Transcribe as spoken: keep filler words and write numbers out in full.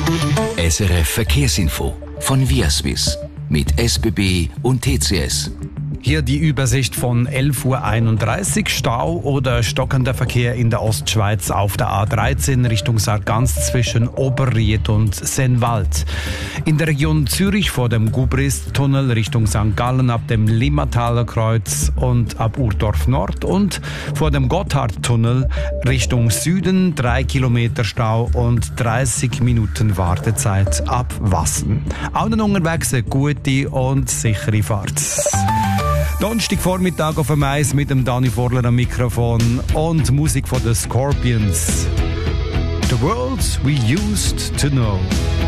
S R F Verkehrsinfo von Viaswiss mit S B B und T C S. Hier die Übersicht von elf Uhr einunddreißig. Stau oder stockender Verkehr in der Ostschweiz auf der A dreizehn Richtung Sargans zwischen Oberried und Sennwald. In der Region Zürich vor dem Gubrist-Tunnel Richtung Sankt Gallen ab dem Limmataler Kreuz und ab Urdorf Nord und vor dem Gotthardtunnel Richtung Süden drei Kilometer Stau und dreißig Minuten Wartezeit ab Wassen. Allen unterwegs eine gute und sichere Fahrt. Donnerstagvormittag auf dem Eis mit dem Dani Vorler am Mikrofon und Musik von den Scorpions. The World We Used to Know.